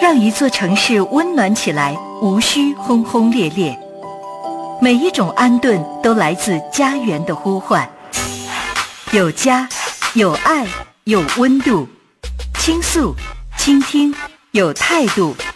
让一座城市温暖起来，无需轰轰烈烈。每一种安顿都来自家园的呼唤。有家，有爱，有温度，倾诉，倾听，有态度，